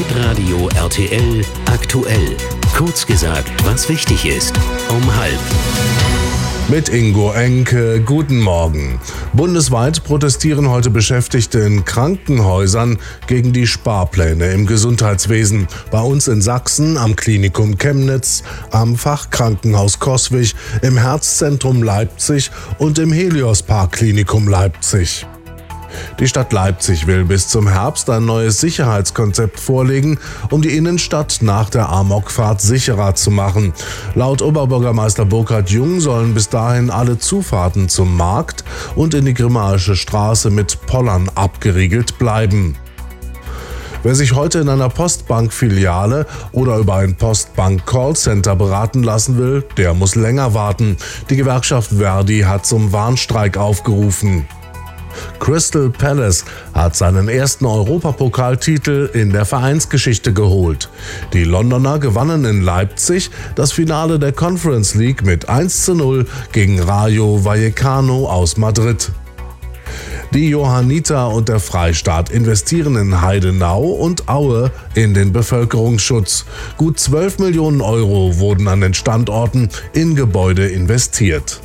Hitradio RTL aktuell. Kurz gesagt, was wichtig ist. Um 12:30. Mit Ingo Enke, guten Morgen. Bundesweit protestieren heute Beschäftigte in Krankenhäusern gegen die Sparpläne im Gesundheitswesen. Bei uns in Sachsen am Klinikum Chemnitz, am Fachkrankenhaus Coswig, im Herzzentrum Leipzig und im Helios-Park Klinikum Leipzig. Die Stadt Leipzig will bis zum Herbst ein neues Sicherheitskonzept vorlegen, um die Innenstadt nach der Amokfahrt sicherer zu machen. Laut Oberbürgermeister Burkhard Jung sollen bis dahin alle Zufahrten zum Markt und in die Grimmaische Straße mit Pollern abgeriegelt bleiben. Wer sich heute in einer Postbank-Filiale oder über ein Postbank-Callcenter beraten lassen will, der muss länger warten. Die Gewerkschaft Verdi hat zum Warnstreik aufgerufen. Crystal Palace hat seinen ersten Europapokaltitel in der Vereinsgeschichte geholt. Die Londoner gewannen in Leipzig das Finale der Conference League mit 1:0 gegen Rayo Vallecano aus Madrid. Die Johanniter und der Freistaat investieren in Heidenau und Aue in den Bevölkerungsschutz. Gut 12 Millionen Euro wurden an den Standorten in Gebäude investiert.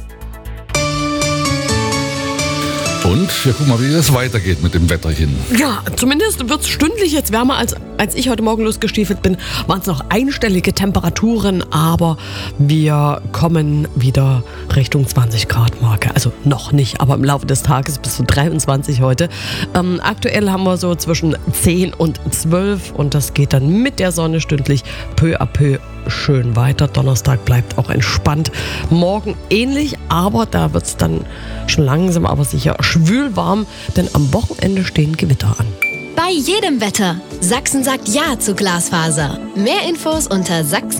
Und wir gucken mal, wie das weitergeht mit dem Wetterchen. Ja, zumindest wird es stündlich jetzt wärmer, als ich heute Morgen losgestiefelt bin. Waren es noch einstellige Temperaturen, aber wir kommen wieder Richtung 20 Grad Marke. Also noch nicht, aber im Laufe des Tages bis zu 23 heute. Aktuell haben wir so zwischen 10 und 12 und das geht dann mit der Sonne stündlich peu à peu schön weiter. Donnerstag bleibt auch entspannt. Morgen ähnlich, aber da wird es dann schon langsam, aber sicher schwül warm, denn am Wochenende stehen Gewitter an. Bei jedem Wetter. Sachsen sagt Ja zu Glasfaser. Mehr Infos unter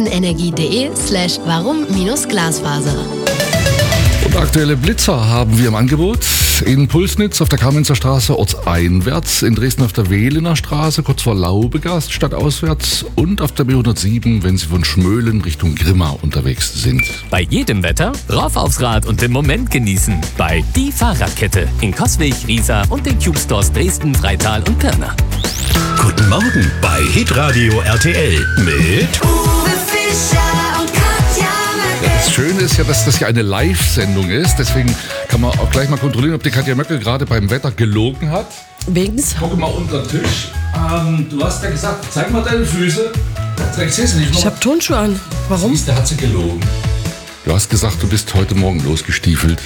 sachsenenergie.de/warum-Glasfaser. Und aktuelle Blitzer haben wir im Angebot. In Pulsnitz auf der Kamenzer Straße ortseinwärts, in Dresden auf der Wehlener Straße kurz vor Laubegast stadtauswärts und auf der B107, wenn Sie von Schmöhlen Richtung Grimma unterwegs sind. Bei jedem Wetter rauf aufs Rad und den Moment genießen. Bei Die Fahrradkette in Coswig, Riesa und den Cube Stores Dresden, Freital und Pirna. Guten Morgen bei Hitradio RTL mit Uwe Fischer und Katja Möckel. Das Schöne ist ja, dass das ja eine Live-Sendung ist, deswegen kann man auch gleich mal kontrollieren, ob die Katja Möckel gerade beim Wetter gelogen hat. Wegens? Guck mal unter den Tisch. Du hast ja gesagt, zeig mal deine Füße. Ich sehe sie nicht noch. Ich habe Turnschuhe an. Warum? Siehst, da hat sie gelogen. Du hast gesagt, du bist heute Morgen losgestiefelt.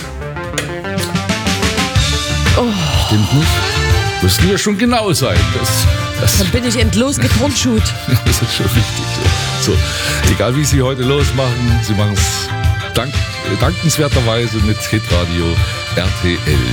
Stimmt nicht? Müssten ja schon genau sein. Dann bin ich entlos geturnschuht. Das ist schon wichtig. So, egal wie Sie heute losmachen, Sie machen es dankenswerterweise mit Hitradio RTL.